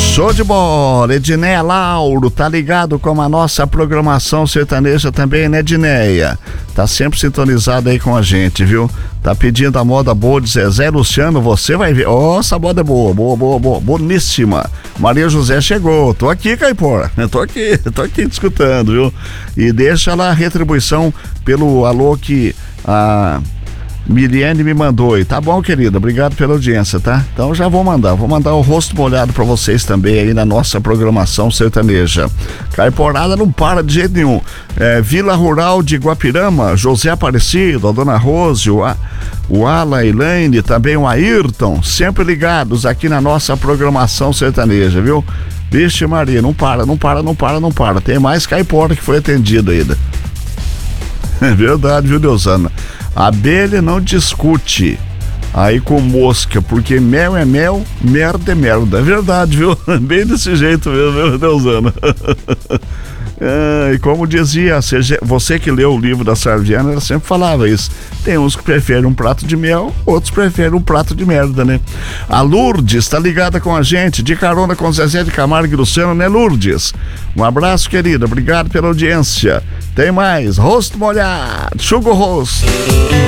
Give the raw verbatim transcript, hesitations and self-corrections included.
Show de bola, Edneia Lauro, tá ligado com a nossa programação sertaneja também, né, Edneia? Tá sempre sintonizado aí com a gente, viu? Tá pedindo a moda boa de Zezé Luciano, você vai ver. Ó, oh, essa moda é boa, boa, boa, boa, boníssima. Maria José chegou, tô aqui, Caipora, tô aqui, tô aqui te escutando, viu? E deixa lá a retribuição pelo alô que a Miriane me mandou aí. Tá bom, querida, obrigado pela audiência, tá? Então já vou mandar, vou mandar o rosto molhado pra vocês também aí na nossa programação sertaneja. Caiporada não para de jeito nenhum. É, Vila Rural de Guapirama, José Aparecido, a Dona Rose, o, a, o Ala Elaine, também o Ayrton, sempre ligados aqui na nossa programação sertaneja, viu? Vixe Maria, não para, não para, não para, não para. Tem mais caipora que foi atendido ainda. É verdade, viu, Deusana? Abelha não discute aí com mosca, porque mel é mel, merda é merda. É verdade, viu? Bem desse jeito mesmo, meu Deusana. É, e como dizia, você que leu o livro da Sarviana, ela sempre falava isso. Tem uns que preferem um prato de mel, outros preferem um prato de merda, né? A Lourdes tá ligada com a gente, de carona com Zezé de Camargo e Luciano, né, Lourdes? Um abraço, querida, obrigado pela audiência. Tem mais, rosto molhado, chuga o rosto.